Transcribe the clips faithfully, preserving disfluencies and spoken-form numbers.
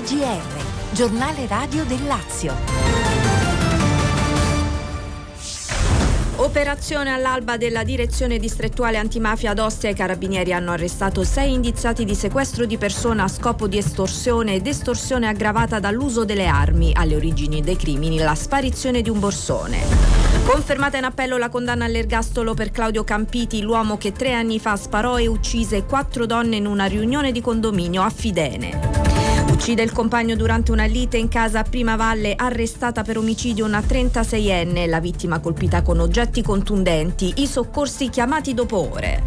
G R, giornale radio del Lazio. Operazione all'alba della direzione distrettuale antimafia ad Ostia. I carabinieri hanno arrestato sei indiziati di sequestro di persona a scopo di estorsione ed estorsione aggravata dall'uso delle armi. Alle origini dei crimini la sparizione di un borsone. Confermata in appello la condanna all'ergastolo per Claudio Campiti, l'uomo che tre anni fa sparò e uccise quattro donne in una riunione di condominio a Fidene. Uccide il compagno durante una lite in casa a Primavalle, arrestata per omicidio una trentaseienne, la vittima colpita con oggetti contundenti, i soccorsi chiamati dopo ore.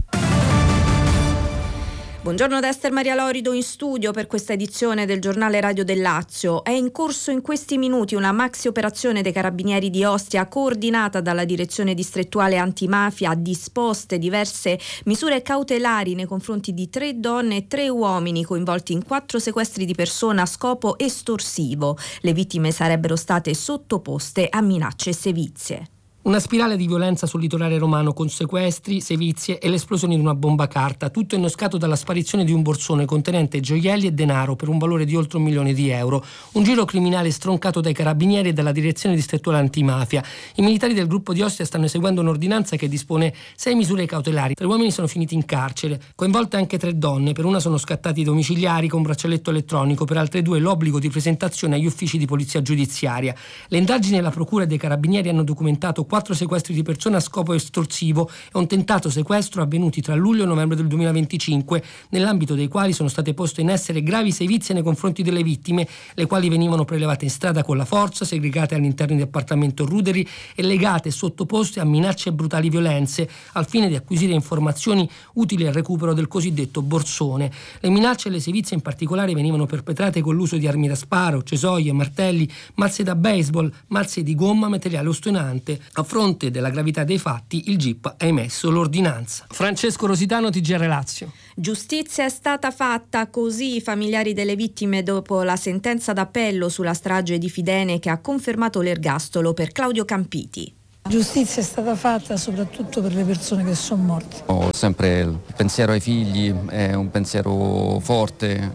Buongiorno da Ester Maria Lorido in studio per questa edizione del giornale radio del Lazio. È in corso in questi minuti una maxi operazione dei carabinieri di Ostia coordinata dalla direzione distrettuale antimafia, disposte diverse misure cautelari nei confronti di tre donne e tre uomini coinvolti in quattro sequestri di persona a scopo estorsivo. Le vittime sarebbero state sottoposte a minacce e sevizie. Una spirale di violenza sul litorale romano con sequestri, sevizie e l'esplosione di una bomba carta, tutto innescato dalla sparizione di un borsone contenente gioielli e denaro per un valore di oltre un milione di euro. Un giro criminale stroncato dai carabinieri e dalla direzione distrettuale antimafia. I militari del gruppo di Ostia stanno eseguendo un'ordinanza che dispone sei misure cautelari. Tre uomini sono finiti in carcere, coinvolte anche tre donne. Per una sono scattati i domiciliari con braccialetto elettronico, per altre due l'obbligo di presentazione agli uffici di polizia giudiziaria. Le indagini della procura e dei carabinieri hanno documentato quattro sequestri di persone a scopo estorsivo e un tentato sequestro avvenuti tra luglio e novembre del duemilaventicinque, nell'ambito dei quali sono state poste in essere gravi sevizie nei confronti delle vittime, le quali venivano prelevate in strada con la forza, segregate all'interno di appartamento Ruderi e legate e sottoposte a minacce e brutali violenze al fine di acquisire informazioni utili al recupero del cosiddetto borsone. Le minacce e le sevizie in particolare venivano perpetrate con l'uso di armi da sparo, cesoie, martelli, mazze da baseball, mazze di gomma, materiale ostonante. A fronte della gravità dei fatti, il G I P ha emesso l'ordinanza. Francesco Rositano, T G R Lazio. Giustizia è stata fatta, così i familiari delle vittime dopo la sentenza d'appello sulla strage di Fidene che ha confermato l'ergastolo per Claudio Campiti. Giustizia è stata fatta soprattutto per le persone che sono morte. Ho sempre il pensiero ai figli, è un pensiero forte,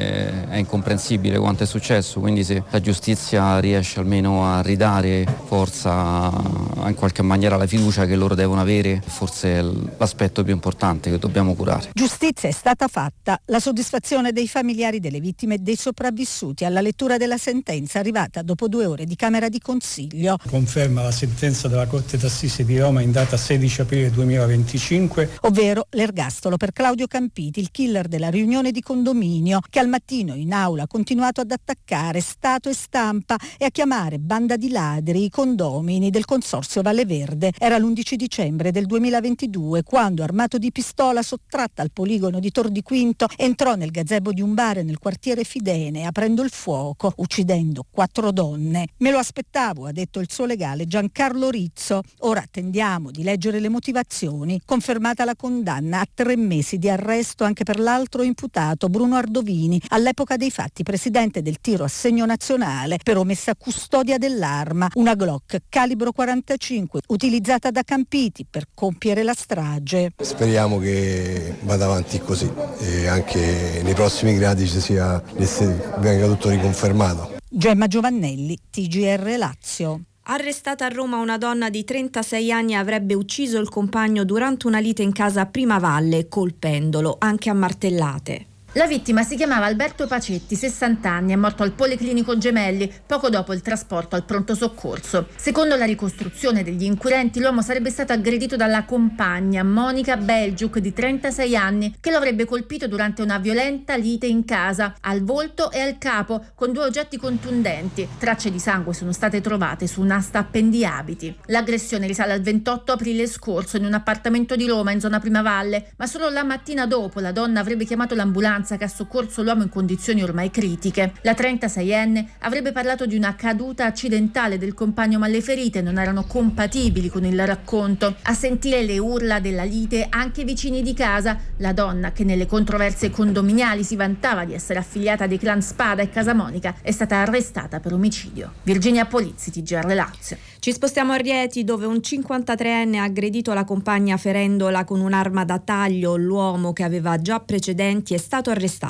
è incomprensibile quanto è successo, quindi se la giustizia riesce almeno a ridare forza, in qualche maniera la fiducia che loro devono avere, forse è l'aspetto più importante che dobbiamo curare. Giustizia è stata fatta, la soddisfazione dei familiari delle vittime e dei sopravvissuti alla lettura della sentenza arrivata dopo due ore di Camera di Consiglio. Conferma la sentenza della Corte d'Assise di Roma in data sedici aprile duemilaventicinque, ovvero l'ergastolo per Claudio Campiti, il killer della riunione di condominio, che al mattino in aula ha continuato ad attaccare Stato e stampa e a chiamare banda di ladri i condomini del consorzio Valle Verde. Era l'undici dicembre del duemilaventidue quando, armato di pistola sottratta al poligono di Tor di Quinto, entrò nel gazebo di un bar nel quartiere Fidene aprendo il fuoco, uccidendo quattro donne. Me lo aspettavo, ha detto il suo legale Giancarlo Rizzo. Ora attendiamo di leggere le motivazioni. Confermata la condanna a tre mesi di arresto anche per l'altro imputato Bruno Ardovini, all'epoca dei fatti presidente del tiro a segno nazionale per omessa custodia dell'arma, una Glock calibro quarantacinque utilizzata da Campiti per compiere la strage. Speriamo che vada avanti così e anche nei prossimi gradi ci sia, venga tutto riconfermato. Gemma Giovannelli, T G R Lazio. Arrestata a Roma una donna di trentasei anni avrebbe ucciso il compagno durante una lite in casa a Primavalle, colpendolo anche a martellate. La vittima si chiamava Alberto Pacetti, sessanta anni, è morto al Policlinico Gemelli poco dopo il trasporto al pronto soccorso. Secondo la ricostruzione degli inquirenti, l'uomo sarebbe stato aggredito dalla compagna Monica Belgiuk di trentasei anni, che lo avrebbe colpito durante una violenta lite in casa, al volto e al capo, con due oggetti contundenti. Tracce di sangue sono state trovate su un'asta appendiabiti. L'aggressione risale al ventotto aprile scorso in un appartamento di Roma in zona Primavalle, ma solo la mattina dopo la donna avrebbe chiamato l'ambulanza che ha soccorso l'uomo in condizioni ormai critiche. La trentaseienne avrebbe parlato di una caduta accidentale del compagno, ma le ferite non erano compatibili con il racconto. A sentire le urla della lite anche vicini di casa, la donna, che nelle controversie condominiali si vantava di essere affiliata dei clan Spada e Casamonica, è stata arrestata per omicidio. Virginia Polizzi, T G R Lazio. Ci spostiamo a Rieti, dove un cinquantatreenne ha aggredito la compagna ferendola con un'arma da taglio. L'uomo, che aveva già precedenti, è stato arrestato.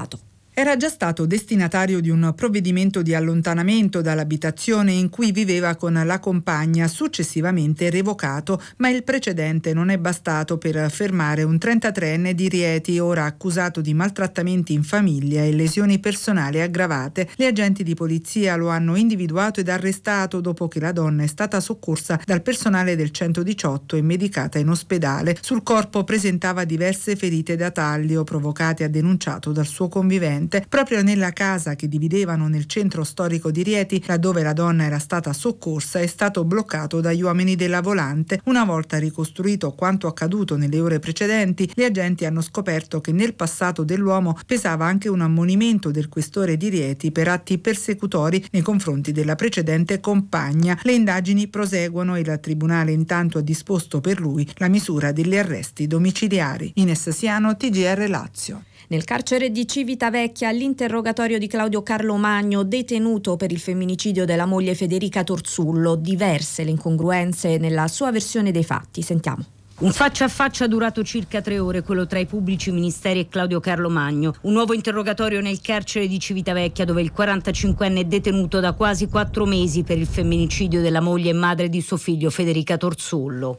Era già stato destinatario di un provvedimento di allontanamento dall'abitazione in cui viveva con la compagna, successivamente revocato, ma il precedente non è bastato per fermare un trentatreenne di Rieti, ora accusato di maltrattamenti in famiglia e lesioni personali aggravate. Gli agenti di polizia lo hanno individuato ed arrestato dopo che la donna è stata soccorsa dal personale del centodiciotto e medicata in ospedale. Sul corpo presentava diverse ferite da taglio provocate, ha denunciato, dal suo convivente. Proprio nella casa che dividevano nel centro storico di Rieti, laddove la donna era stata soccorsa, è stato bloccato dagli uomini della Volante. Una volta ricostruito quanto accaduto nelle ore precedenti, gli agenti hanno scoperto che nel passato dell'uomo pesava anche un ammonimento del questore di Rieti per atti persecutori nei confronti della precedente compagna. Le indagini proseguono e il tribunale intanto ha disposto per lui la misura degli arresti domiciliari. Ines Siano, T G R Lazio. Nel carcere di Civitavecchia l'interrogatorio di Claudio Carlo Magno, detenuto per il femminicidio della moglie Federica Torzullo. Diverse le incongruenze nella sua versione dei fatti. Sentiamo. Un faccia a faccia durato circa tre ore, quello tra i pubblici ministeri e Claudio Carlo Magno. Un nuovo interrogatorio nel carcere di Civitavecchia, dove il quarantacinquenne è detenuto da quasi quattro mesi per il femminicidio della moglie e madre di suo figlio Federica Torzullo.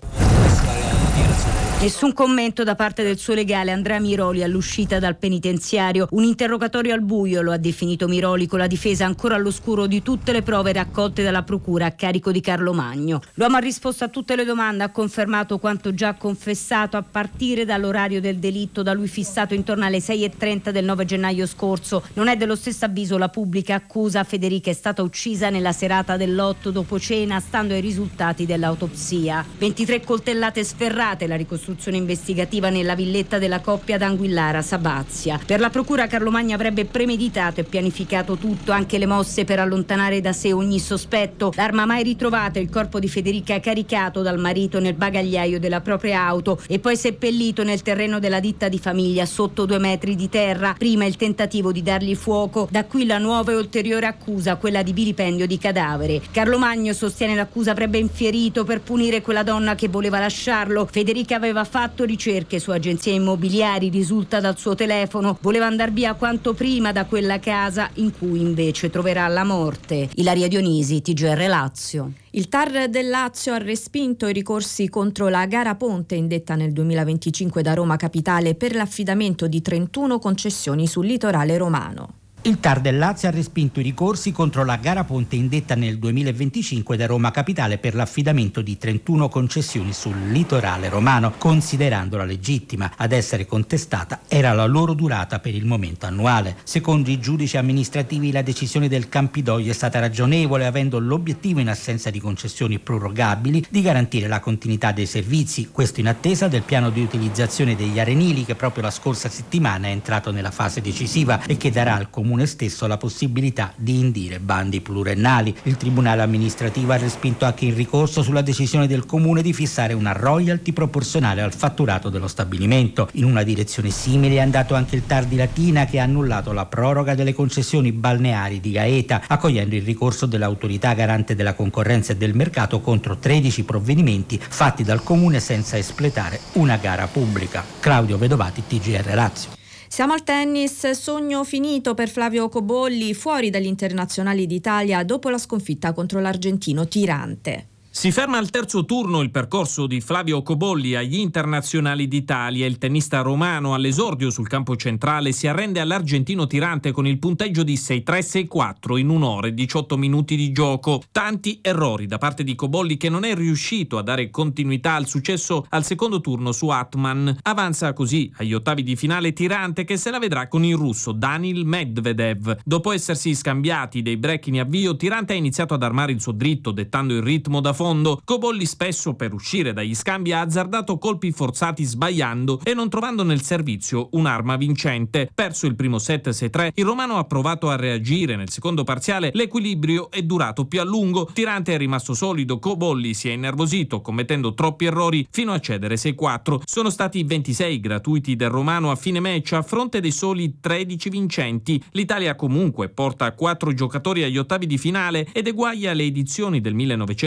Nessun commento da parte del suo legale Andrea Miroli all'uscita dal penitenziario. Un interrogatorio al buio, lo ha definito Miroli, con la difesa ancora all'oscuro di tutte le prove raccolte dalla procura a carico di Carlo Magno. L'uomo ha risposto a tutte le domande, ha confermato quanto già confessato a partire dall'orario del delitto, da lui fissato intorno alle sei e trenta del nove gennaio scorso. Non è dello stesso avviso la pubblica accusa. Federica è stata uccisa nella serata dell'otto dopo cena, stando ai risultati dell'autopsia. ventitré coltellate sferrate, la ricostruzione investigativa nella villetta della coppia ad Anguillara, Sabazia. Per la procura Carlo Magno avrebbe premeditato e pianificato tutto, anche le mosse per allontanare da sé ogni sospetto. L'arma mai ritrovata, il corpo di Federica caricato dal marito nel bagagliaio della propria auto e poi seppellito nel terreno della ditta di famiglia sotto due metri di terra. Prima il tentativo di dargli fuoco, da qui la nuova e ulteriore accusa, quella di vilipendio di cadavere. Carlo Magno sostiene l'accusa avrebbe infierito per punire quella donna che voleva lasciarlo. Federica aveva fatto ricerche su agenzie immobiliari, risulta dal suo telefono. Voleva andar via quanto prima da quella casa, in cui invece troverà la morte. Ilaria Dionisi, T G R Lazio. Il T A R del Lazio ha respinto i ricorsi contro la gara ponte indetta nel duemilaventicinque da Roma Capitale per l'affidamento di trentuno concessioni sul litorale romano. Il T A R del Lazio ha respinto i ricorsi contro la gara ponte indetta nel duemilaventicinque da Roma Capitale per l'affidamento di trentuno concessioni sul litorale romano, considerandola legittima. Ad essere contestata era la loro durata per il momento annuale. Secondo i giudici amministrativi la decisione del Campidoglio è stata ragionevole, avendo l'obiettivo, in assenza di concessioni prorogabili, di garantire la continuità dei servizi. Questo in attesa del piano di utilizzazione degli arenili, che proprio la scorsa settimana è entrato nella fase decisiva e che darà al Comune stesso la possibilità di indire bandi pluriennali. Il Tribunale amministrativo ha respinto anche il ricorso sulla decisione del Comune di fissare una royalty proporzionale al fatturato dello stabilimento. In una direzione simile è andato anche il T A R di Latina, che ha annullato la proroga delle concessioni balneari di Gaeta, accogliendo il ricorso dell'autorità garante della concorrenza e del mercato contro tredici provvedimenti fatti dal Comune senza espletare una gara pubblica. Claudio Vedovati, T G R Lazio. Siamo al tennis, sogno finito per Flavio Cobolli, fuori dagli internazionali d'Italia dopo la sconfitta contro l'argentino Tirante. Si ferma al terzo turno il percorso di Flavio Cobolli agli internazionali d'Italia. Il tennista romano all'esordio sul campo centrale si arrende all'argentino Tirante con il punteggio di sei tre sei quattro in un'ora e diciotto minuti di gioco. Tanti errori da parte di Cobolli, che non è riuscito a dare continuità al successo al secondo turno su Atman. Avanza così agli ottavi di finale Tirante, che se la vedrà con il russo Daniil Medvedev. Dopo essersi scambiati dei break in avvio, Tirante ha iniziato ad armare il suo dritto, dettando il ritmo da fondo. Cobolli, spesso per uscire dagli scambi, ha azzardato colpi forzati sbagliando e non trovando nel servizio un'arma vincente. Perso il primo set sei tre, il romano ha provato a reagire nel secondo parziale, l'equilibrio è durato più a lungo, Tirante è rimasto solido, Cobolli si è innervosito commettendo troppi errori fino a cedere sei quattro. Sono stati ventisei gratuiti del romano a fine match a fronte dei soli tredici vincenti. L'Italia comunque porta quattro giocatori agli ottavi di finale ed eguaglia le edizioni del millenovecentosettanta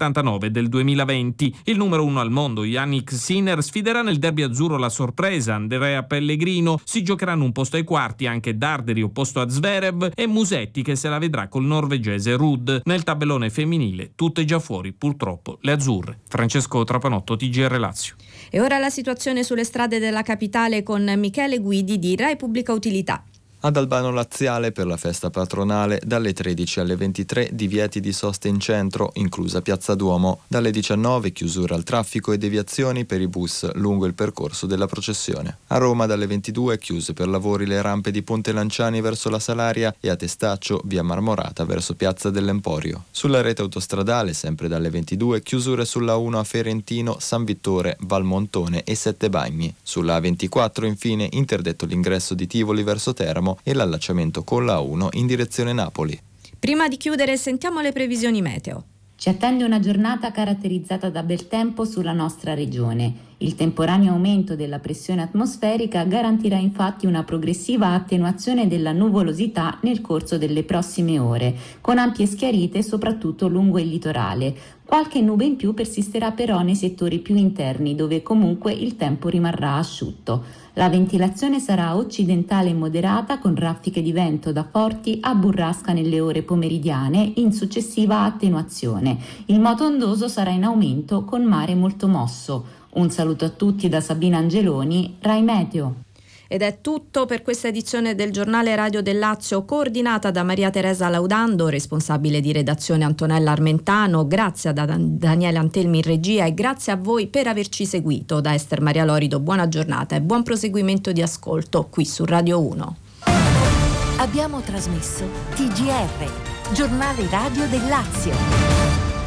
settantanove del duemilaventi. Il numero uno al mondo, Yannick Sinner, sfiderà nel derby azzurro la sorpresa Andrea Pellegrino. Si giocheranno un posto ai quarti anche Darderi opposto a Zverev e Musetti che se la vedrà col norvegese Ruud. Nel tabellone femminile tutte già fuori purtroppo le azzurre. Francesco Trapanotto, T G R Lazio. E ora la situazione sulle strade della capitale con Michele Guidi di Rai Pubblica Utilità. Ad Albano Laziale per la festa patronale dalle tredici alle ventitré divieti di sosta in centro, inclusa Piazza Duomo. Dalle diciannove chiusura al traffico e deviazioni per i bus lungo il percorso della processione. A Roma dalle ventidue chiuse per lavori le rampe di Ponte Lanciani verso la Salaria e a Testaccio via Marmorata verso Piazza dell'Emporio. Sulla rete autostradale sempre dalle ventidue chiusure sulla uno a Ferentino, San Vittore, Valmontone e Sette Bagni. Sulla A ventiquattro infine interdetto l'ingresso di Tivoli verso Teramo e l'allacciamento con la A uno in direzione Napoli. Prima di chiudere sentiamo le previsioni meteo. Ci attende una giornata caratterizzata da bel tempo sulla nostra regione. Il temporaneo aumento della pressione atmosferica garantirà infatti una progressiva attenuazione della nuvolosità nel corso delle prossime ore, con ampie schiarite soprattutto lungo il litorale. Qualche nube in più persisterà però nei settori più interni, dove comunque il tempo rimarrà asciutto. La ventilazione sarà occidentale e moderata, con raffiche di vento da forti a burrasca nelle ore pomeridiane, in successiva attenuazione. Il moto ondoso sarà in aumento, con mare molto mosso. Un saluto a tutti da Sabina Angeloni, Rai Meteo. Ed è tutto per questa edizione del Giornale Radio del Lazio, coordinata da Maria Teresa Laudando, responsabile di redazione Antonella Armentano, grazie a Daniele Antelmi in regia e grazie a voi per averci seguito. Da Ester Maria Lorido buona giornata e buon proseguimento di ascolto qui su Radio uno. Abbiamo trasmesso T G R, Giornale Radio del Lazio.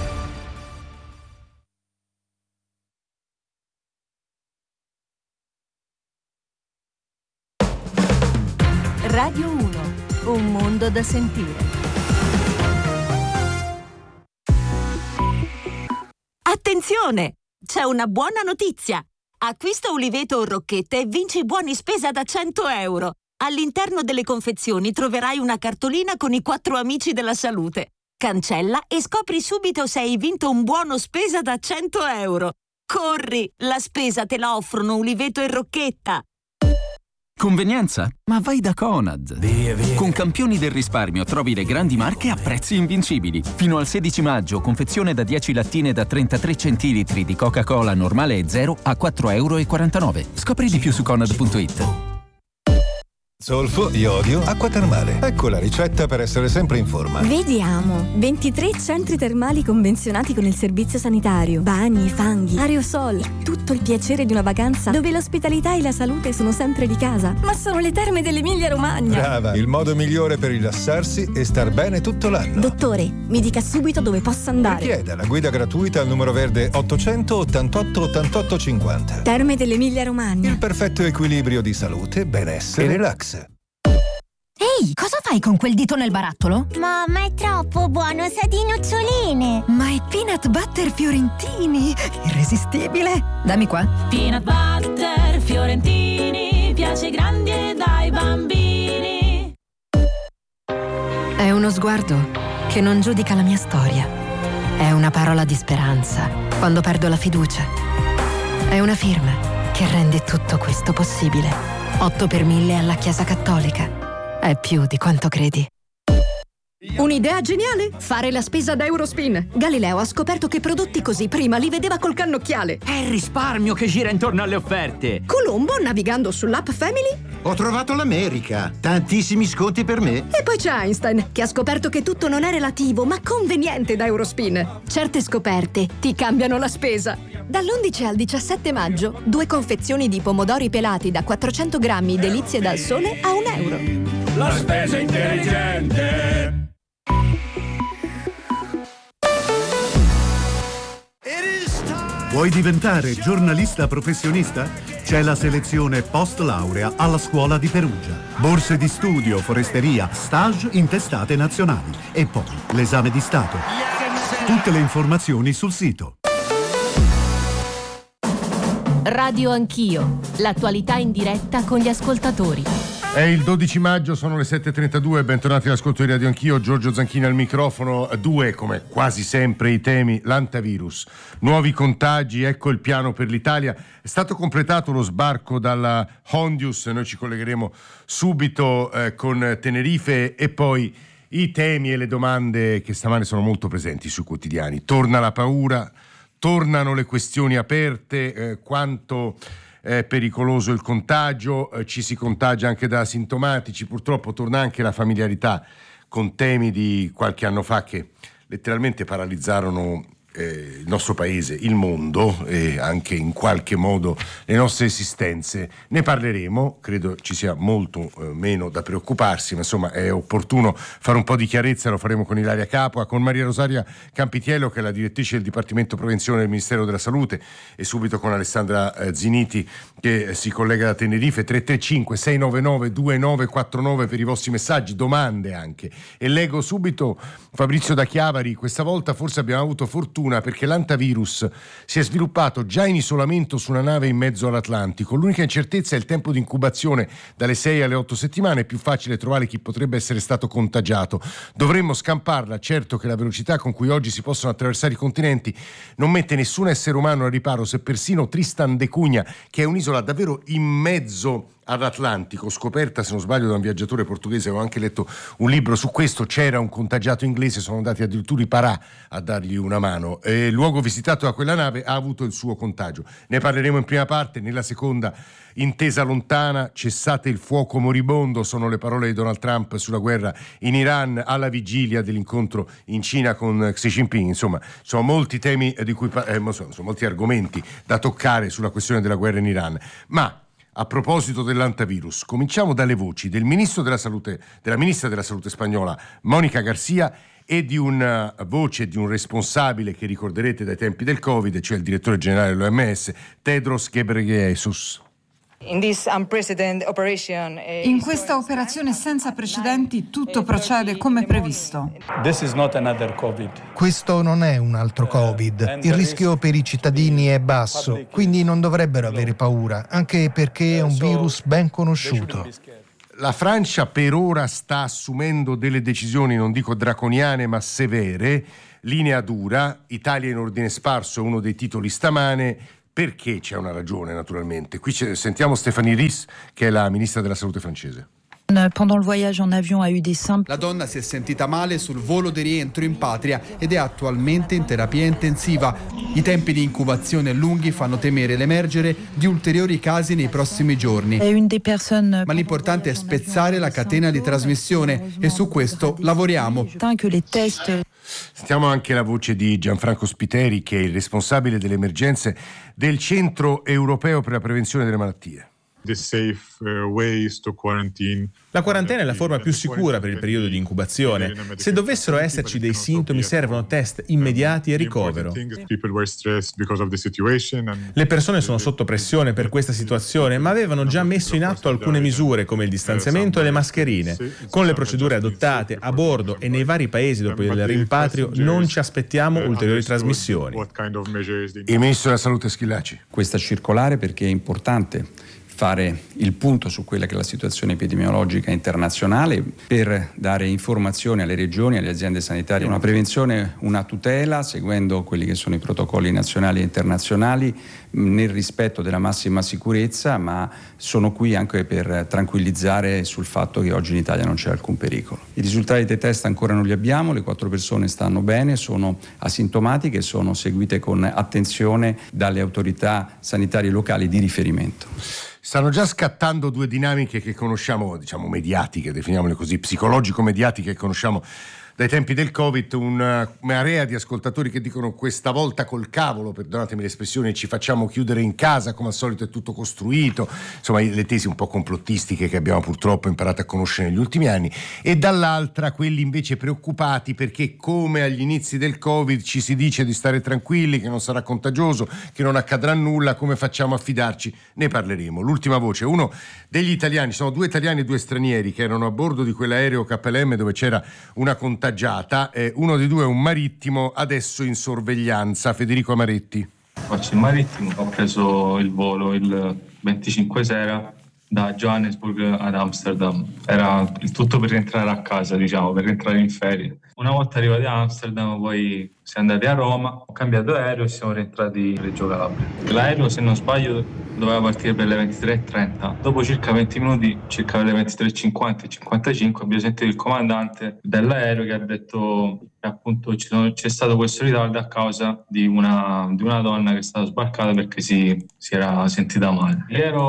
Radio uno, un mondo da sentire. Attenzione! C'è una buona notizia! Acquista uliveto o rocchette e vinci buoni spesa da cento euro. All'interno delle confezioni troverai una cartolina con i quattro amici della salute. Cancella e scopri subito se hai vinto un buono spesa da cento euro. Corri! La spesa te la offrono uliveto e rocchetta. Convenienza? Ma vai da Conad. Via, via. Con Campioni del risparmio trovi le grandi marche a prezzi invincibili. Fino al sedici maggio, confezione da dieci lattine da trentatré centilitri di Coca-Cola normale e zero a quattro e quarantanove euro. Scopri di più su conad punto it. Zolfo, iodio, acqua termale. Ecco la ricetta per essere sempre in forma. Vediamo. ventitré centri termali convenzionati con il servizio sanitario. Bagni, fanghi, aerosol. Tutto il piacere di una vacanza dove l'ospitalità e la salute sono sempre di casa. Ma sono le terme dell'Emilia Romagna. Brava, il modo migliore per rilassarsi e star bene tutto l'anno. Dottore, mi dica subito dove posso andare. Richieda la guida gratuita al numero verde ottocento ottantotto ottantotto cinquanta. Terme dell'Emilia Romagna. Il perfetto equilibrio di salute, benessere e relax. Ehi, cosa fai con quel dito nel barattolo? Mamma, è troppo buono, sa di noccioline. Ma è peanut butter fiorentini, irresistibile. Dammi qua. Peanut butter fiorentini, piace grandi e dai bambini. È uno sguardo che non giudica la mia storia. È una parola di speranza quando perdo la fiducia. È una firma che rende tutto questo possibile. otto per mille alla Chiesa Cattolica. È più di quanto credi. Un'idea geniale? Fare la spesa da Eurospin. Galileo ha scoperto che prodotti così prima li vedeva col cannocchiale. È il risparmio che gira intorno alle offerte. Colombo, navigando sull'app Family, ho trovato l'America. Tantissimi sconti per me. E poi c'è Einstein, che ha scoperto che tutto non è relativo, ma conveniente da Eurospin. Certe scoperte ti cambiano la spesa. Dall'undici al diciassette maggio, due confezioni di pomodori pelati da quattrocento grammi delizie dal sole a un euro. La spesa intelligente. Vuoi diventare giornalista professionista? C'è la selezione post laurea alla Scuola di Perugia. Borse di studio, foresteria, stage in testate nazionali e poi l'esame di Stato. Tutte le informazioni sul sito. Radio Anch'io, l'attualità in diretta con gli ascoltatori. È il dodici maggio, sono le sette e trentadue, bentornati all'ascolto di Radio Anch'io, Giorgio Zanchini al microfono. Due, come quasi sempre, i temi: l'antivirus, nuovi contagi, ecco il piano per l'Italia. È stato completato lo sbarco dalla Hondius, noi ci collegheremo subito eh, con Tenerife, e poi i temi e le domande che stamane sono molto presenti sui quotidiani. Torna la paura, tornano le questioni aperte, eh, quanto è pericoloso il contagio, eh, ci si contagia anche da asintomatici, purtroppo torna anche la familiarità con temi di qualche anno fa che letteralmente paralizzarono eh, il nostro paese, il mondo e anche in qualche modo le nostre esistenze. Ne parleremo, credo ci sia molto eh, meno da preoccuparsi, ma insomma è opportuno fare un po' di chiarezza. Lo faremo con Ilaria Capua, con Maria Rosaria Campitiello, che è la direttrice del Dipartimento Prevenzione del Ministero della Salute, e subito con Alessandra eh, Ziniti, che si collega da Tenerife. Tre tre cinque sei nove nove due nove quattro nove per i vostri messaggi, domande anche. E leggo subito Fabrizio da Chiavari: questa volta forse abbiamo avuto fortuna perché l'antivirus si è sviluppato già in isolamento su una nave in mezzo all'Atlantico. L'unica incertezza è il tempo di incubazione, dalle sei alle otto settimane. È più facile trovare chi potrebbe essere stato contagiato. Dovremmo scamparla. Certo che la velocità con cui oggi si possono attraversare i continenti non mette nessun essere umano al riparo, se persino Tristan de Cunha, che è un'isola davvero in mezzo all'Atlantico, scoperta se non sbaglio da un viaggiatore portoghese, avevo anche letto un libro su questo, c'era un contagiato inglese, sono andati addirittura i Parà a dargli una mano, e il luogo visitato da quella nave ha avuto il suo contagio. Ne parleremo in prima parte. Nella seconda, intesa lontana, cessate il fuoco moribondo, sono le parole di Donald Trump sulla guerra in Iran alla vigilia dell'incontro in Cina con Xi Jinping. Insomma, sono molti temi di cui eh, sono molti argomenti da toccare sulla questione della guerra in Iran. Ma a proposito dell'antivirus, cominciamo dalle voci del ministro della salute, della ministra della salute spagnola Mónica García, e di una voce di un responsabile che ricorderete dai tempi del Covid, cioè il direttore generale dell'O M S, Tedros Ghebreyesus. In questa operazione senza precedenti tutto procede come previsto. Questo non è un altro Covid. Il rischio per i cittadini è basso, quindi non dovrebbero avere paura, anche perché è un virus ben conosciuto. La Francia per ora sta assumendo delle decisioni, non dico draconiane, ma severe. Linea dura, Italia in ordine sparso è uno dei titoli stamane. Perché? C'è una ragione, naturalmente. Qui sentiamo Stéphanie Ries, che è la ministra della salute francese. La donna si è sentita male sul volo di rientro in patria ed è attualmente in terapia intensiva. I tempi di incubazione lunghi fanno temere l'emergere di ulteriori casi nei prossimi giorni. Ma l'importante è spezzare la catena di trasmissione e su questo lavoriamo. Sentiamo anche la voce di Gianfranco Spiteri, che è il responsabile delle emergenze del Centro Europeo per la Prevenzione delle Malattie. La quarantena è la forma più sicura per il periodo di incubazione. Se dovessero esserci dei sintomi, servono test immediati e ricovero. Le persone sono sotto pressione per questa situazione, ma avevano già messo in atto alcune misure come il distanziamento e le mascherine. Con le procedure adottate a bordo e nei vari paesi dopo il rimpatrio non ci aspettiamo ulteriori trasmissioni. Il ministro della Salute Schillaci. Questa circolare perché è importante fare il punto su quella che è la situazione epidemiologica internazionale per dare informazioni alle regioni, alle aziende sanitarie, una prevenzione, una tutela, seguendo quelli che sono i protocolli nazionali e internazionali nel rispetto della massima sicurezza, ma sono qui anche per tranquillizzare sul fatto che oggi in Italia non c'è alcun pericolo. I risultati dei test ancora non li abbiamo, le quattro persone stanno bene, sono asintomatiche, sono seguite con attenzione dalle autorità sanitarie locali di riferimento. Stanno già scattando due dinamiche che conosciamo, diciamo mediatiche, definiamole così, psicologico-mediatiche, che conosciamo dai tempi del Covid, una marea di ascoltatori che dicono: questa volta col cavolo, perdonatemi l'espressione, ci facciamo chiudere in casa, come al solito è tutto costruito, insomma le tesi un po' complottistiche che abbiamo purtroppo imparato a conoscere negli ultimi anni, e dall'altra quelli invece preoccupati perché, come agli inizi del Covid, ci si dice di stare tranquilli, che non sarà contagioso, che non accadrà nulla, come facciamo a fidarci? Ne parleremo. L'ultima voce, uno degli italiani, sono due italiani e due stranieri che erano a bordo di quell'aereo K L M dove c'era una contagiata. Eh, uno dei due è un marittimo, adesso in sorveglianza. Federico Amaretti. Faccio il marittimo, ho preso il volo il venticinque sera da Johannesburg ad Amsterdam. Era il tutto per rientrare a casa, diciamo, per rientrare in ferie. Una volta arrivati a Amsterdam poi siamo andati a Roma, ho cambiato aereo e siamo rientrati a Reggio Calabria. L'aereo, se non sbaglio, doveva partire per le ventitré e trenta. Dopo circa venti minuti, circa per le ventitré e cinquanta e cinquantacinque, abbiamo sentito il comandante dell'aereo che ha detto che appunto ci sono, c'è stato questo ritardo a causa di una, di una donna che è stata sbarcata perché si, si era sentita male.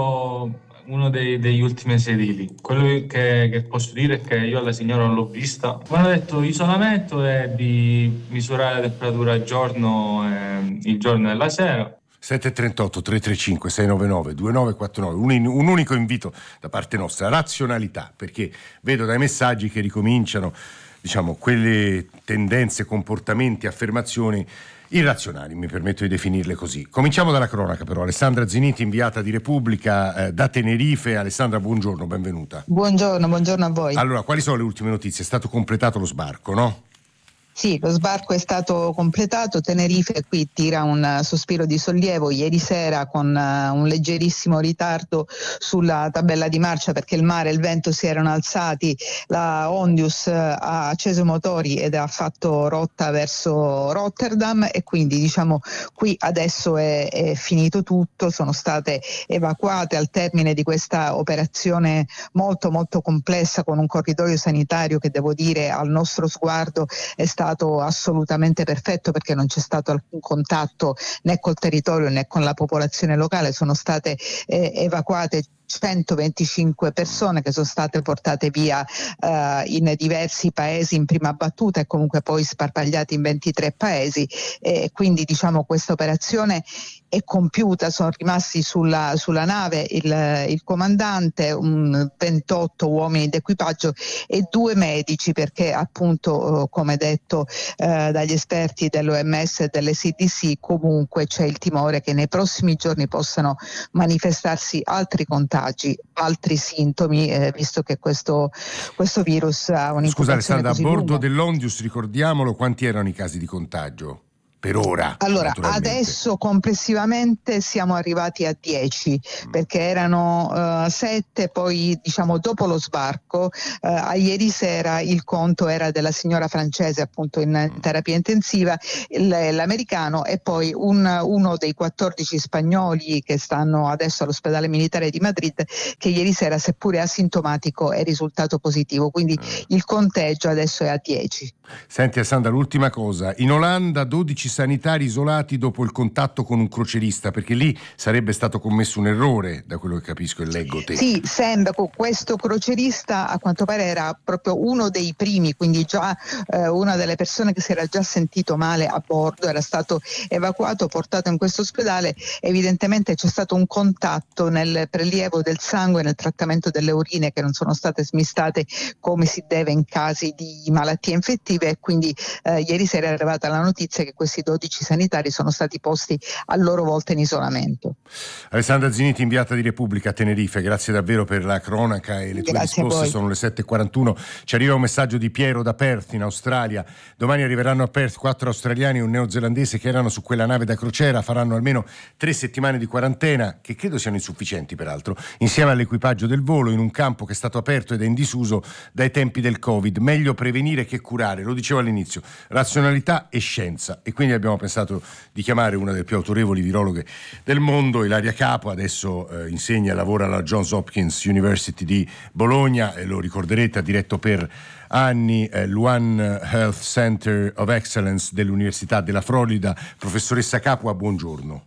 Ero uno dei, degli ultimi sedili. Quello che, che posso dire è che io alla signora non l'ho vista. Mi hanno detto isolamento e di misurare la temperatura al giorno, eh, il giorno e la sera. sette e trentotto tre tre cinque sei nove nove due nove quattro nove, un, un unico invito da parte nostra, razionalità, perché vedo dai messaggi che ricominciano, diciamo, quelle tendenze, comportamenti, affermazioni irrazionali, mi permetto di definirle così. Cominciamo dalla cronaca però. Alessandra Ziniti, inviata di Repubblica eh, da Tenerife. Alessandra, buongiorno, benvenuta. Buongiorno, buongiorno a voi. Allora, quali sono le ultime notizie? È stato completato lo sbarco, no? Sì, lo sbarco è stato completato. Tenerife qui tira un sospiro di sollievo ieri sera con uh, un leggerissimo ritardo sulla tabella di marcia perché il mare e il vento si erano alzati. La Ondius uh, ha acceso i motori ed ha fatto rotta verso Rotterdam e quindi diciamo qui adesso è, è finito tutto. Sono state evacuate al termine di questa operazione molto molto complessa con un corridoio sanitario che devo dire al nostro sguardo è stato assolutamente perfetto perché non c'è stato alcun contatto né col territorio né con la popolazione locale. Sono state eh, evacuate centoventicinque persone che sono state portate via uh, in diversi paesi in prima battuta e comunque poi sparpagliate in ventitré paesi e quindi diciamo questa operazione è compiuta. Sono rimasti sulla, sulla nave il, il comandante, un ventotto uomini d'equipaggio e due medici perché appunto come detto eh, dagli esperti dell'O M S e delle C D C comunque c'è il timore che nei prossimi giorni possano manifestarsi altri contagi, altri sintomi, eh, visto che questo, questo virus ha un'incubazione. Scusa Alessandra, a bordo lunga. dell'Ondius, ricordiamolo, quanti erano i casi di contagio? Per ora. Allora, adesso complessivamente siamo arrivati a dieci mm. perché erano uh, sette, poi diciamo dopo lo sbarco, uh, a ieri sera il conto era della signora francese appunto in mm. terapia intensiva, il, l'americano e poi un, uno dei quattordici spagnoli che stanno adesso all'ospedale militare di Madrid che ieri sera seppure asintomatico è risultato positivo, quindi mm. il conteggio adesso è a dieci. Senti Alessandra, l'ultima cosa, in Olanda dodici sanitari isolati dopo il contatto con un crocerista, perché lì sarebbe stato commesso un errore, da quello che capisco e leggo te. Sì, sembra che questo crocerista a quanto pare era proprio uno dei primi, quindi già eh, una delle persone che si era già sentito male a bordo, era stato evacuato, portato in questo ospedale. Evidentemente c'è stato un contatto nel prelievo del sangue, nel trattamento delle urine che non sono state smistate come si deve in casi di malattie infettive e quindi eh, ieri sera è arrivata la notizia che questi dodici sanitari sono stati posti a loro volta in isolamento. Alessandra Ziniti, inviata di Repubblica a Tenerife, grazie davvero per la cronaca e le tue grazie risposte. Sono le sette e quarantuno. Ci arriva un messaggio di Piero da Perth in Australia. Domani arriveranno a Perth quattro australiani e un neozelandese che erano su quella nave da crociera, faranno almeno tre settimane di quarantena, che credo siano insufficienti peraltro, insieme all'equipaggio del volo in un campo che è stato aperto ed è in disuso dai tempi del Covid. Meglio prevenire che curare, lo dicevo all'inizio, razionalità e scienza, e quindi abbiamo pensato di chiamare una delle più autorevoli virologhe del mondo, Ilaria Capo. Adesso eh, insegna e lavora alla Johns Hopkins University di Bologna e lo ricorderete ha diretto per anni eh, l'One Health Center of Excellence dell'Università della Florida. Professoressa Capua, buongiorno.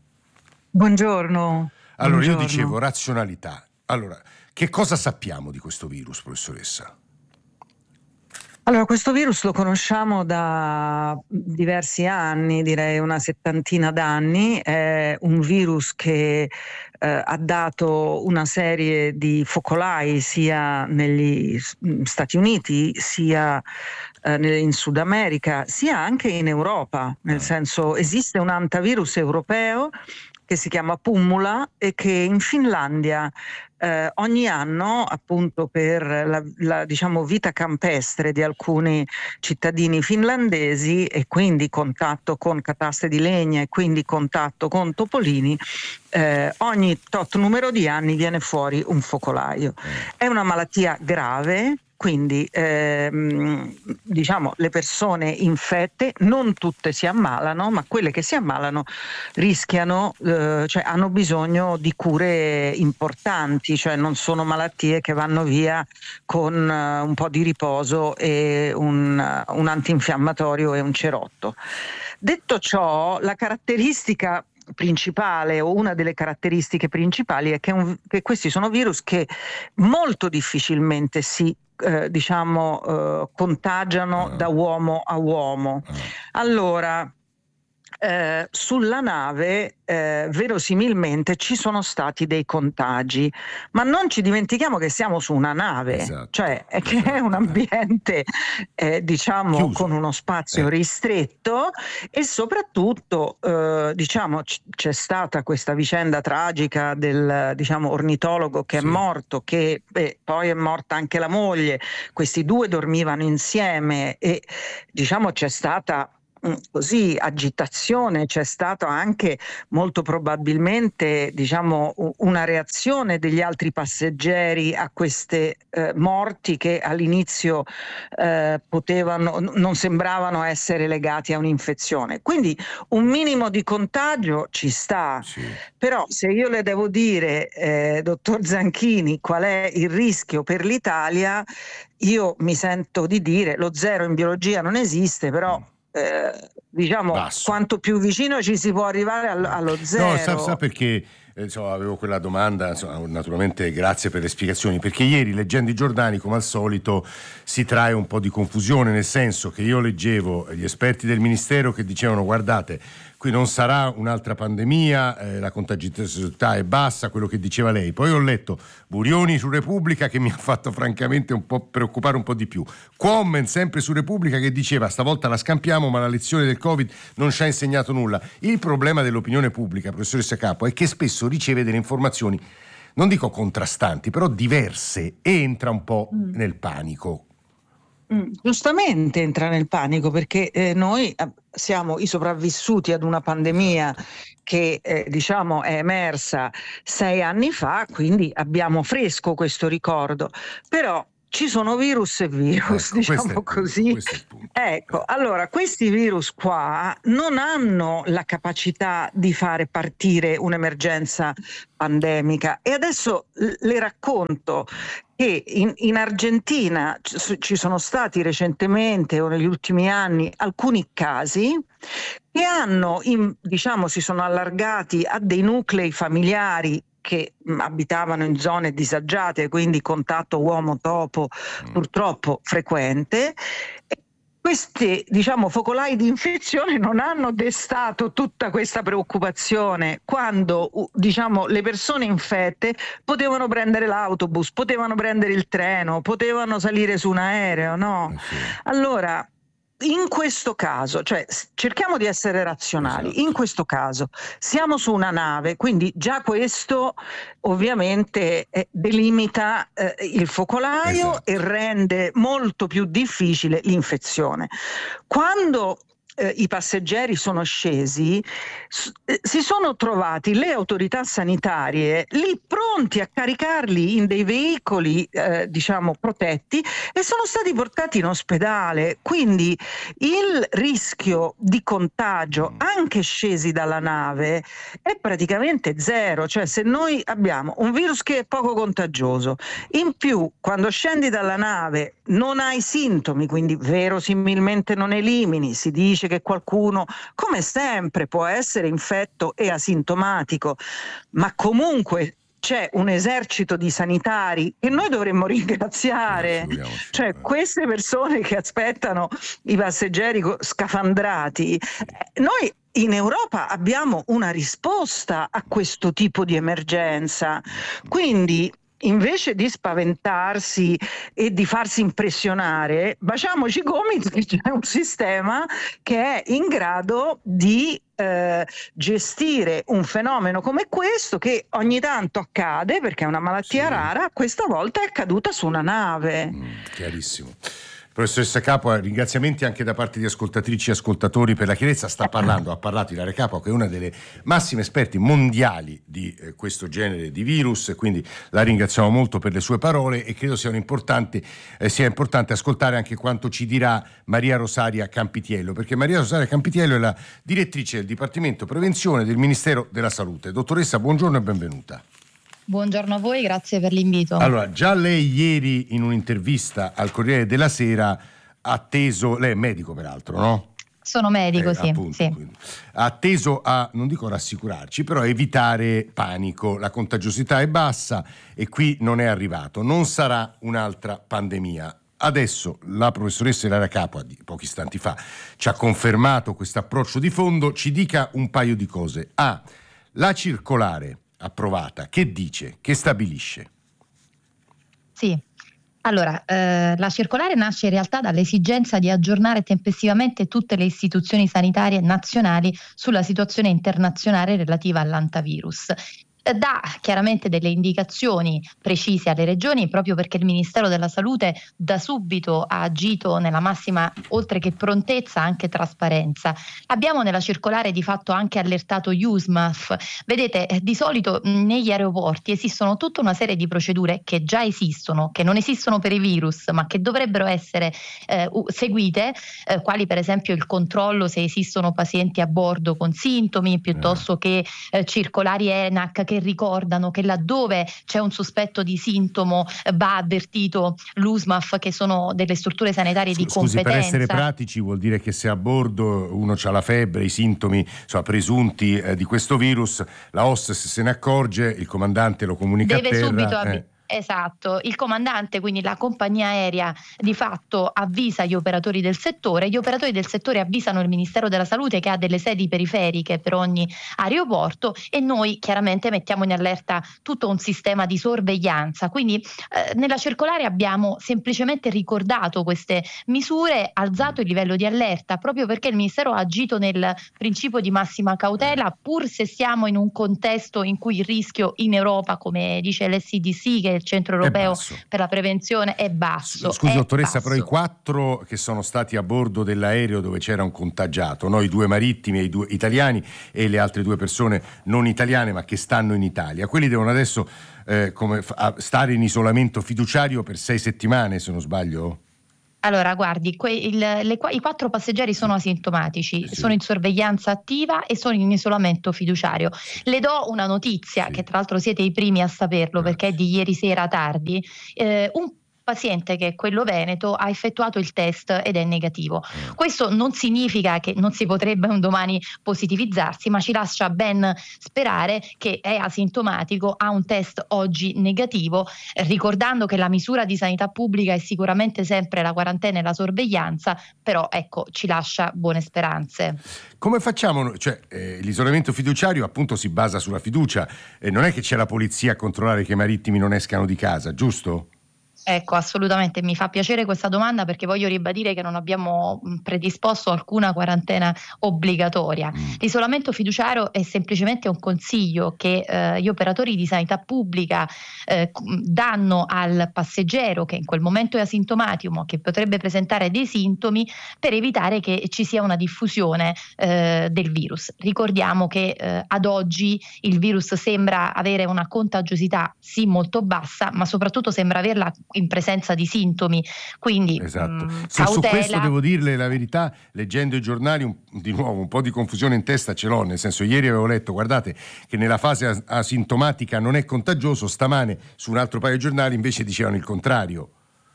Buongiorno. Allora buongiorno. Io dicevo razionalità. Allora, che cosa sappiamo di questo virus, professoressa? Allora, questo virus lo conosciamo da diversi anni, direi una settantina d'anni. È un virus che eh, ha dato una serie di focolai sia negli Stati Uniti, sia eh, in Sud America, sia anche in Europa. Nel senso, esiste un antivirus europeo che che si chiama Pummula e che in Finlandia eh, ogni anno, appunto per la, la diciamo vita campestre di alcuni cittadini finlandesi e quindi contatto con cataste di legna e quindi contatto con topolini, eh, ogni tot numero di anni viene fuori un focolaio. È una malattia grave. Quindi ehm, diciamo le persone infette non tutte si ammalano, ma quelle che si ammalano rischiano, eh, cioè hanno bisogno di cure importanti, cioè non sono malattie che vanno via con uh, un po' di riposo e un, uh, un antinfiammatorio e un cerotto. Detto ciò, la caratteristica principale o una delle caratteristiche principali è che, un, che questi sono virus che molto difficilmente si eh, diciamo eh, contagiano da uomo a uomo. Allora eh, sulla nave eh, verosimilmente ci sono stati dei contagi, ma non ci dimentichiamo che siamo su una nave, esatto, cioè è che è un ambiente eh, diciamo chiuso, con uno spazio eh. ristretto e soprattutto eh, diciamo c- c'è stata questa vicenda tragica del diciamo ornitologo che sì. è morto, che beh, poi è morta anche la moglie, questi due dormivano insieme e diciamo c'è stata così agitazione, c'è stata anche molto probabilmente diciamo una reazione degli altri passeggeri a queste eh, morti che all'inizio eh, potevano non sembravano essere legati a un'infezione, quindi un minimo di contagio ci sta, sì. Però se io le devo dire eh, dottor Zanchini qual è il rischio per l'Italia, io mi sento di dire lo zero in biologia non esiste, però mm. Eh, diciamo Basso. Quanto più vicino ci si può arrivare allo, allo zero. No, sa, sa perché eh, insomma, avevo quella domanda, insomma, naturalmente grazie per le spiegazioni, perché ieri leggendo i giornali come al solito si trae un po' di confusione, nel senso che io leggevo gli esperti del ministero che dicevano guardate qui non sarà un'altra pandemia, eh, la contagiosità è bassa, quello che diceva lei. Poi ho letto Burioni su Repubblica che mi ha fatto francamente un po' preoccupare un po' di più. Quammen sempre su Repubblica che diceva stavolta la scampiamo ma la lezione del Covid non ci ha insegnato nulla. Il problema dell'opinione pubblica, professoressa Capo, è che spesso riceve delle informazioni, non dico contrastanti, però diverse e entra un po' mm. nel panico. Giustamente entra nel panico perché eh, noi siamo i sopravvissuti ad una pandemia che eh, diciamo è emersa sei anni fa, quindi abbiamo fresco questo ricordo, però ci sono virus e virus, ecco, diciamo così. Ecco, allora questi virus qua non hanno la capacità di fare partire un'emergenza pandemica e adesso le racconto che in, in Argentina ci sono stati recentemente o negli ultimi anni alcuni casi che hanno, in, diciamo, si sono allargati a dei nuclei familiari che abitavano in zone disagiate, quindi contatto uomo-topo purtroppo frequente. Questi, diciamo, focolai di infezione non hanno destato tutta questa preoccupazione quando, diciamo, le persone infette potevano prendere l'autobus, potevano prendere il treno, potevano salire su un aereo, no? Allora, in questo caso, cioè cerchiamo di essere razionali, esatto. In questo caso siamo su una nave, quindi già questo ovviamente eh, delimita eh, il focolaio, esatto. E rende molto più difficile l'infezione. Quando Eh, i passeggeri sono scesi, s- eh, si sono trovati le autorità sanitarie lì pronti a caricarli in dei veicoli eh, diciamo protetti e sono stati portati in ospedale, quindi il rischio di contagio anche scesi dalla nave è praticamente zero, cioè se noi abbiamo un virus che è poco contagioso, in più quando scendi dalla nave non hai sintomi, quindi verosimilmente non elimini, si dice che qualcuno, come sempre, può essere infetto e asintomatico, ma comunque c'è un esercito di sanitari che noi dovremmo ringraziare, cioè queste persone che aspettano i passeggeri scafandrati. Noi in Europa abbiamo una risposta a questo tipo di emergenza, quindi invece di spaventarsi e di farsi impressionare, baciamoci i gomiti che c'è un sistema che è in grado di eh, gestire un fenomeno come questo, che ogni tanto accade perché è una malattia sì. rara. Questa volta è accaduta su una nave. Mm, chiarissimo. Professoressa Capua, ringraziamenti anche da parte di ascoltatrici e ascoltatori per la chiarezza. Sta parlando, ha parlato Ilaria Capua, che è una delle massime esperti mondiali di eh, questo genere di virus, quindi la ringraziamo molto per le sue parole e credo sia importante, eh, sia importante ascoltare anche quanto ci dirà Maria Rosaria Campitiello, perché Maria Rosaria Campitiello è la direttrice del Dipartimento Prevenzione del Ministero della Salute. Dottoressa, buongiorno e benvenuta. Buongiorno a voi, grazie per l'invito. Allora, già lei ieri in un'intervista al Corriere della Sera ha atteso, lei è medico peraltro, no? Sono medico, eh, sì, appunto, sì. Ha atteso a, non dico rassicurarci, però a evitare panico. La contagiosità è bassa e qui non è arrivato. Non sarà un'altra pandemia. Adesso la professoressa Ilaria Capua, di pochi istanti fa, ci ha confermato questo approccio di fondo. Ci dica un paio di cose. A, la circolare approvata, che dice, che stabilisce? Sì, allora eh, la circolare nasce in realtà dall'esigenza di aggiornare tempestivamente tutte le istituzioni sanitarie nazionali sulla situazione internazionale relativa all'antivirus. Dà chiaramente delle indicazioni precise alle regioni, proprio perché il Ministero della Salute da subito ha agito nella massima, oltre che prontezza, anche trasparenza. Abbiamo nella circolare di fatto anche allertato U S M A F. Vedete, di solito negli aeroporti esistono tutta una serie di procedure che già esistono, che non esistono per i virus, ma che dovrebbero essere eh, seguite, eh, quali per esempio il controllo se esistono pazienti a bordo con sintomi, piuttosto che eh, circolari E N A C che ricordano che laddove c'è un sospetto di sintomo va avvertito l'U S M A F, che sono delle strutture sanitarie di Scusi, competenza. Per essere pratici vuol dire che se a bordo uno ha la febbre, i sintomi insomma, presunti eh, di questo virus, la O S S se ne accorge, il comandante lo comunica Deve a terra. subito avvi- eh. Esatto, il comandante, quindi la compagnia aerea, di fatto avvisa gli operatori del settore, gli operatori del settore avvisano il Ministero della Salute, che ha delle sedi periferiche per ogni aeroporto, e noi chiaramente mettiamo in allerta tutto un sistema di sorveglianza. Quindi eh, nella circolare abbiamo semplicemente ricordato queste misure, alzato il livello di allerta, proprio perché il Ministero ha agito nel principio di massima cautela, pur se siamo in un contesto in cui il rischio in Europa, come dice l'S C D C, che è il Centro Europeo per la Prevenzione, è basso. Scusi è dottoressa, basso. però i quattro che sono stati a bordo dell'aereo dove c'era un contagiato, no? I due marittimi e i due italiani e le altre due persone non italiane ma che stanno in Italia, quelli devono adesso eh, come fa, stare in isolamento fiduciario per sei settimane, se non sbaglio? Allora, guardi, que- il, le, i quattro passeggeri sono asintomatici, sì. sono in sorveglianza attiva e sono in isolamento fiduciario. Le do una notizia, sì. che tra l'altro siete i primi a saperlo, eh. perché è di ieri sera tardi. Eh, un paziente, che è quello veneto, ha effettuato il test ed è negativo. Questo non significa che non si potrebbe un domani positivizzarsi, ma ci lascia ben sperare che è asintomatico, ha un test oggi negativo, eh, ricordando che la misura di sanità pubblica è sicuramente sempre la quarantena e la sorveglianza, però ecco, ci lascia buone speranze. Come facciamo? Cioè, eh, l'isolamento fiduciario appunto si basa sulla fiducia, eh, non è che c'è la polizia a controllare che i marittimi non escano di casa, giusto? Ecco, assolutamente, mi fa piacere questa domanda, perché voglio ribadire che non abbiamo predisposto alcuna quarantena obbligatoria. L'isolamento fiduciario è semplicemente un consiglio che eh, gli operatori di sanità pubblica eh, danno al passeggero che in quel momento è asintomatico, ma che potrebbe presentare dei sintomi, per evitare che ci sia una diffusione eh, del virus. Ricordiamo che eh, ad oggi il virus sembra avere una contagiosità sì molto bassa, ma soprattutto sembra averla in presenza di sintomi, quindi esatto. mh, Su, su cautela. questo devo dirle la verità, leggendo i giornali un, di nuovo un po' di confusione in testa ce l'ho, nel senso, ieri avevo letto, guardate che nella fase as- asintomatica non è contagioso, stamane su un altro paio di giornali invece dicevano il contrario.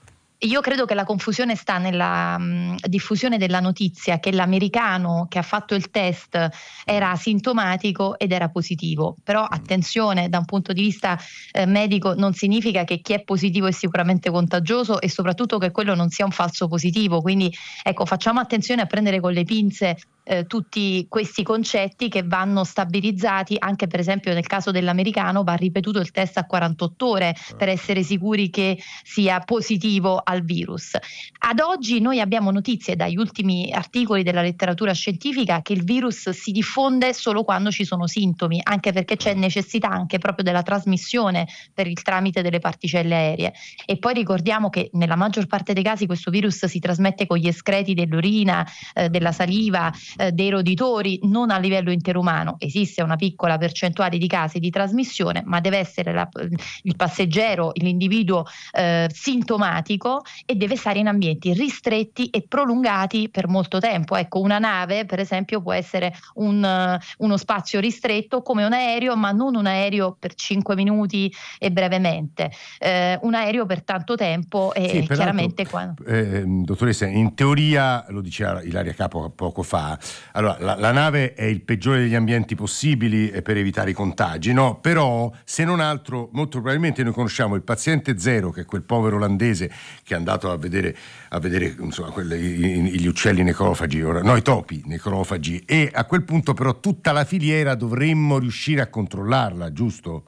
Io credo che la confusione sta nella mh, diffusione della notizia che l'americano che ha fatto il test era asintomatico ed era positivo, però attenzione, da un punto di vista eh, medico non significa che chi è positivo è sicuramente contagioso, e soprattutto che quello non sia un falso positivo, quindi ecco, facciamo attenzione a prendere con le pinze eh, tutti questi concetti che vanno stabilizzati. Anche per esempio nel caso dell'americano va ripetuto il test a quarantotto ore per essere sicuri che sia positivo al virus. Ad oggi noi abbiamo notizie dagli ultimi articoli della letteratura scientifica che il virus si diffonde solo quando ci sono sintomi, anche perché c'è necessità anche proprio della trasmissione per il tramite delle particelle aeree. E poi ricordiamo che nella maggior parte dei casi questo virus si trasmette con gli escreti dell'urina, eh, della saliva, eh, dei roditori, non a livello interumano. Esiste una piccola percentuale di casi di trasmissione, ma deve essere la, il passeggero, l'individuo eh, sintomatico, e deve stare in ambienti ristretti e prolungati per molto tempo. Ecco, una nave per esempio può essere un, uh, uno spazio ristretto come un aereo, ma non un aereo per cinque minuti e brevemente, eh, un aereo per tanto tempo e sì, chiaramente quando... eh, dottoressa, in teoria, lo diceva Ilaria Capo poco fa, allora la, la nave è il peggiore degli ambienti possibili per evitare i contagi, no? Però se non altro molto probabilmente noi conosciamo il paziente zero, che è quel povero olandese che è andato a vedere a vedere insomma quelle, gli uccelli necrofagi, ora, no, i topi necrofagi, e a quel punto però tutta la filiera dovremmo riuscire a controllarla, giusto?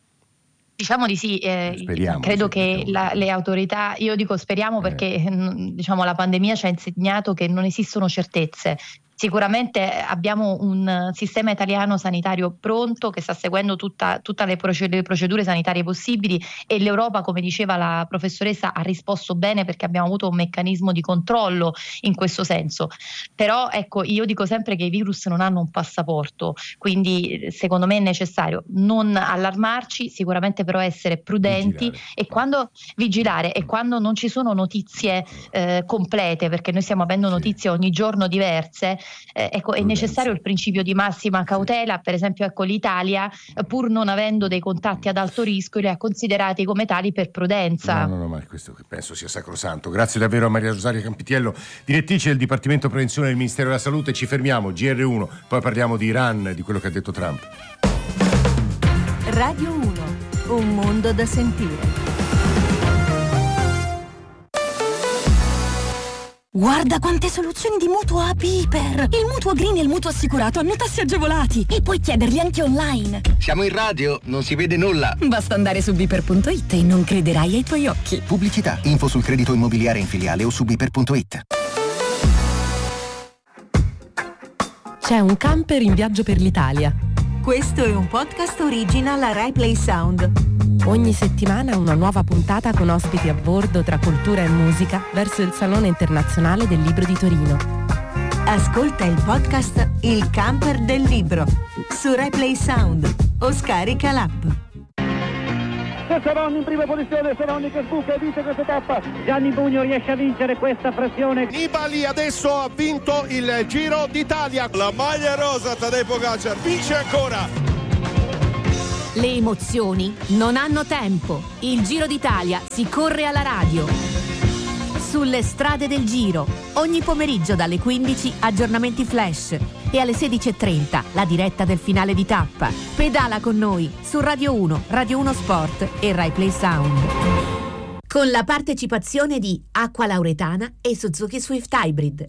Diciamo di sì, eh, speriamo, credo sì, che la, le autorità, io dico speriamo perché eh. diciamo la pandemia ci ha insegnato che non esistono certezze. Sicuramente abbiamo un sistema italiano sanitario pronto che sta seguendo tutta, tutte le procedure sanitarie possibili, e l'Europa, come diceva la professoressa, ha risposto bene perché abbiamo avuto un meccanismo di controllo in questo senso. Però ecco, io dico sempre che i virus non hanno un passaporto, quindi secondo me è necessario non allarmarci, sicuramente però essere prudenti vigilare. e quando vigilare e quando non ci sono notizie eh, complete, perché noi stiamo avendo notizie ogni giorno diverse. Eh, ecco, è necessario il principio di massima cautela. Per esempio, ecco, l'Italia, pur non avendo dei contatti ad alto rischio, li ha considerati come tali per prudenza. No, no, no, ma questo penso sia sacrosanto. Grazie davvero a Maria Rosaria Campitiello, direttrice del Dipartimento Prevenzione del Ministero della Salute. Ci fermiamo, G R uno, poi parliamo di Iran, di quello che ha detto Trump. Radio uno, un mondo da sentire. Guarda quante soluzioni di mutuo a Piper! Il mutuo green e il mutuo assicurato hanno tassi agevolati e puoi chiederli anche online. Siamo in radio, non si vede nulla. Basta andare su biper punto it e non crederai ai tuoi occhi. Pubblicità, info sul credito immobiliare in filiale o su biper punto it. C'è un camper in viaggio per l'Italia. Questo è un podcast original a Rai Play Sound. Ogni settimana una nuova puntata con ospiti a bordo tra cultura e musica verso il Salone Internazionale del Libro di Torino. Ascolta il podcast Il Camper del Libro su Rai Play Sound o scarica l'app. Seroni in prima posizione, Seroni che sbuca e vince questa tappa. Gianni Bugno riesce a vincere questa pressione. Nibali adesso ha vinto il Giro d'Italia. La maglia rosa, Tadej Pogačar vince ancora. Le emozioni non hanno tempo. Il Giro d'Italia si corre alla radio. Sulle strade del Giro, ogni pomeriggio dalle quindici aggiornamenti flash e alle sedici e trenta la diretta del finale di tappa. Pedala con noi su Radio uno, Radio uno Sport e Rai Play Sound. Con la partecipazione di Acqua Lauretana e Suzuki Swift Hybrid.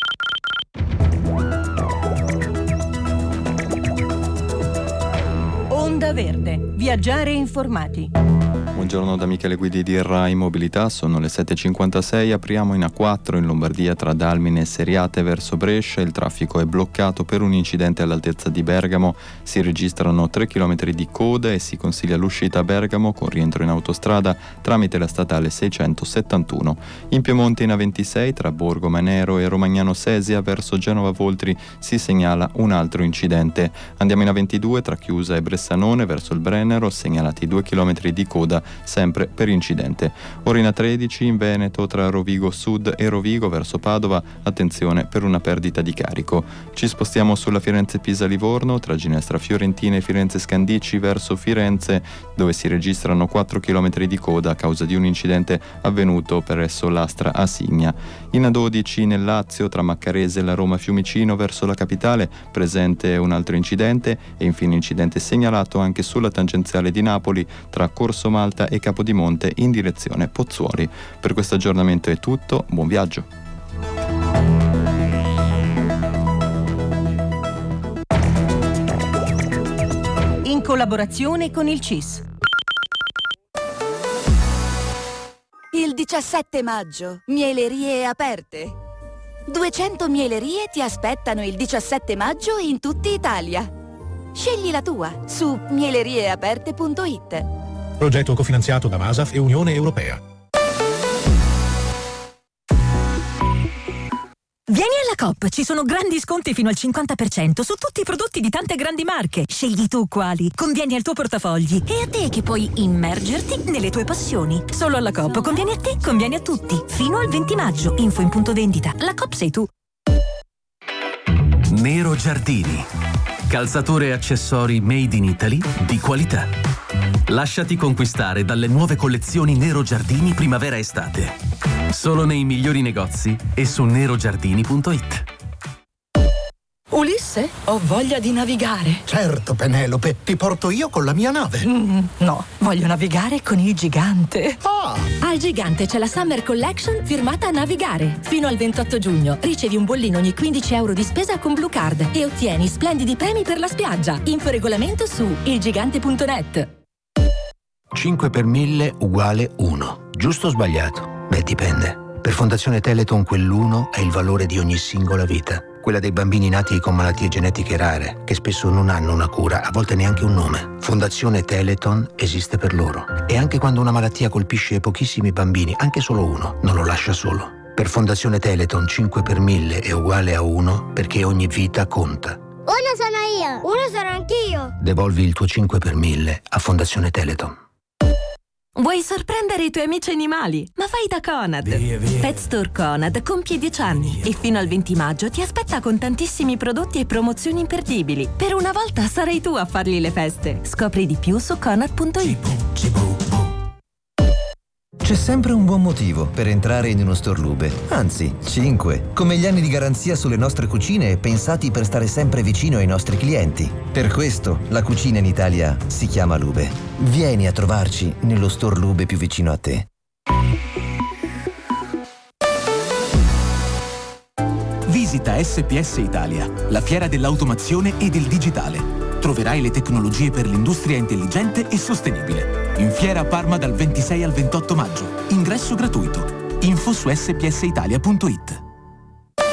Onda Verde, viaggiare informati. Buongiorno da Michele Guidi di Rai Mobilità, sono le sette e cinquantasei, apriamo in A quattro in Lombardia tra Dalmine e Seriate verso Brescia, il traffico è bloccato per un incidente all'altezza di Bergamo, si registrano tre chilometri di coda e si consiglia l'uscita a Bergamo con rientro in autostrada tramite la statale seicentosettantuno. In Piemonte in A ventisei tra Borgo Manero e Romagnano Sesia verso Genova Voltri si segnala un altro incidente. Andiamo in A ventidue tra Chiusa e Bressanone verso il Brennero, segnalati due chilometri di coda sempre per incidente. Ora in A tredici in Veneto tra Rovigo Sud e Rovigo verso Padova, attenzione per una perdita di carico. Ci spostiamo sulla Firenze-Pisa-Livorno tra Ginestra Fiorentina e Firenze Scandicci verso Firenze, dove si registrano quattro chilometri di coda a causa di un incidente avvenuto presso l'Astra a Signa. In A dodici nel Lazio tra Maccarese e la Roma Fiumicino verso la capitale, presente un altro incidente, e infine incidente segnalato anche sulla tangenziale di Napoli tra Corso Malta e Capodimonte in direzione Pozzuoli. Per questo aggiornamento è tutto, buon viaggio. collaborazione con il C I S. Il diciassette maggio, mielerie aperte. duecento mielerie ti aspettano il diciassette maggio in tutta Italia. Scegli la tua su mielerieaperte punto it. Progetto cofinanziato da Masaf e Unione Europea. Vieni alla Coop, ci sono grandi sconti fino al cinquanta per cento su tutti i prodotti di tante grandi marche. Scegli tu quali, convieni al tuo portafogli e a te che puoi immergerti nelle tue passioni. Solo alla Coop convieni a te, convieni a tutti. Fino al venti maggio, info in punto vendita. La Coop sei tu. Nero Giardini. Calzature e accessori made in Italy di qualità. Lasciati conquistare dalle nuove collezioni Nero Giardini primavera-estate. Solo nei migliori negozi e su nerogiardini punto it. Ulisse, ho voglia di navigare. Certo, Penelope, ti porto io con la mia nave. Mm, no, voglio navigare con il Gigante. Ah! Al Gigante c'è la Summer Collection firmata Navigare. Fino al ventotto giugno ricevi un bollino ogni quindici euro di spesa con Blue Card e ottieni splendidi premi per la spiaggia. Info regolamento su ilgigante punto net. cinque per mille uguale uno. Giusto o sbagliato? Beh, dipende. Per Fondazione Teleton quell'uno è il valore di ogni singola vita. Quella dei bambini nati con malattie genetiche rare, che spesso non hanno una cura, a volte neanche un nome. Fondazione Teleton esiste per loro. E anche quando una malattia colpisce pochissimi bambini, anche solo uno, non lo lascia solo. Per Fondazione Teleton cinque per mille è uguale a uno perché ogni vita conta. Uno sono io, uno sono anch'io. Devolvi il tuo cinque per mille a Fondazione Teleton. Vuoi sorprendere i tuoi amici animali? Ma fai da Conad. Via, via. Pet Store Conad compie dieci anni e fino al venti maggio ti aspetta con tantissimi prodotti e promozioni imperdibili. Per una volta sarai tu a fargli le feste. Scopri di più su conad punto it. C'è sempre un buon motivo per entrare in uno store Lube, anzi, cinque, come gli anni di garanzia sulle nostre cucine pensati per stare sempre vicino ai nostri clienti. Per questo la cucina in Italia si chiama Lube. Vieni a trovarci nello store Lube più vicino a te. Visita S P S Italia, la fiera dell'automazione e del digitale. Troverai le tecnologie per l'industria intelligente e sostenibile. In fiera a Parma dal ventisei al ventotto maggio. Ingresso gratuito. Info su s p s italia punto it.